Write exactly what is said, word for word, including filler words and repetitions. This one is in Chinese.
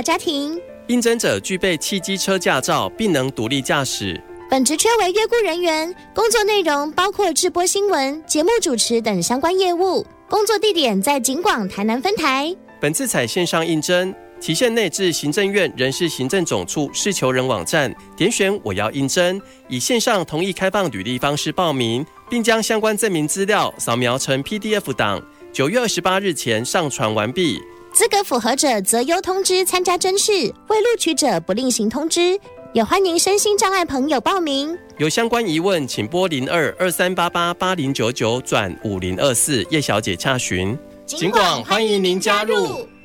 大家庭。 应征者具备汽机车驾照，并能独立驾驶。 本职缺为约雇人员，工作内容包括制播新闻、节目主持等相关业务。工作地点在警广台南分台。 本次采线上应征，期限内至行政院人事行政总处事求人网站点选我要应征，以线上同意开放履历方式报名，并将相关证明资料扫描成 P D F 档，九月二十八日前上传完毕。 资格符合者择优通知参加甄试，未录取者不另行通知。也欢迎身心障碍朋友报名。 有相关疑问，请拨零二二三八八八零九九转五零二四叶小姐洽询。 警广欢迎您加入。